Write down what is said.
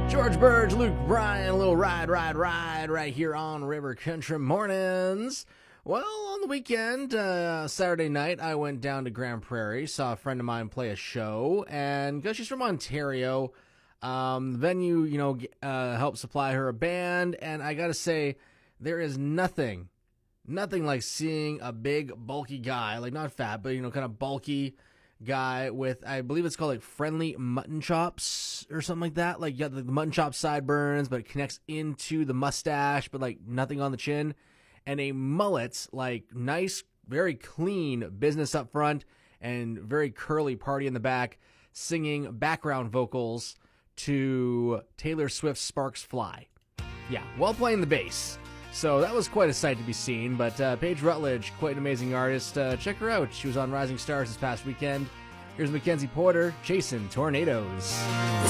George Burge, Luke Bryan, a little ride right here on River Country Mornings. Well, on the weekend, Saturday night, I went down to Grand Prairie, saw a friend of mine play a show, and because she's from Ontario, the venue, helped supply her a band, and I gotta say, there is nothing like seeing a big, bulky guy, like not fat, but, kind of bulky guy with, I believe it's called like friendly mutton chops or something like that. Like, you got the mutton chop sideburns, but it connects into the mustache, but like nothing on the chin. And a mullet, like nice, very clean business up front and very curly party in the back, singing background vocals to Taylor Swift's Sparks Fly. Yeah, while playing the bass. So that was quite a sight to be seen, but Paige Rutledge, quite an amazing artist. Check her out. She was on Rising Stars this past weekend. Here's Mackenzie Porter, Chasing Tornadoes.